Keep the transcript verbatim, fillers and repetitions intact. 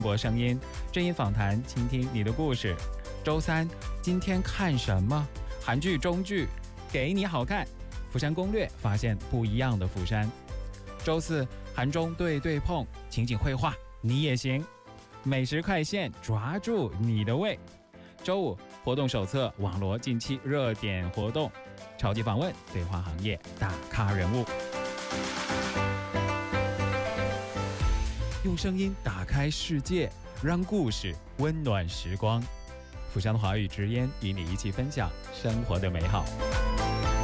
播声音，正音访谈，倾听你的故事。周三，今天看什么？韩剧、中剧，给你好看。釜山攻略，发现不一样的釜山。周四，韩中对对碰，情景绘画，你也行。美食快线，抓住你的胃。周五，活动手册，网罗近期热点活动。超级访问，对话行业大咖人物。用声音打开世界，让故事温暖时光。釜山华语直言与你一起分享生活的美好。